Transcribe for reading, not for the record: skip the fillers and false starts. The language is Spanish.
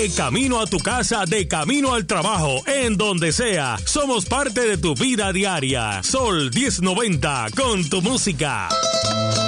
De camino a tu casa, de camino al trabajo, en donde sea. Somos parte de tu vida diaria. Sol 1090, con tu música.